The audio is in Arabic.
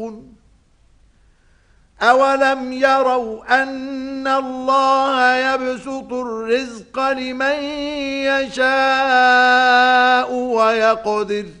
أَوَلَمْ يَرَوْا أَنَّ اللَّهَ يَبْسُطُ الرِّزْقَ لِمَن يَشَاءُ وَيَقْدِرُ